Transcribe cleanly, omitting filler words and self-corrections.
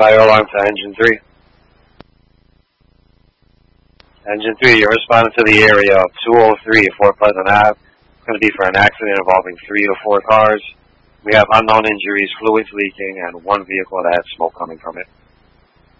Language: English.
Fire alarm to engine 3. Engine 3, you're responding to the area of 203 Fort Pleasant Ave. It's going to be for an accident involving 3 to 4 cars. We have unknown injuries, fluids leaking, and one vehicle that had smoke coming from it.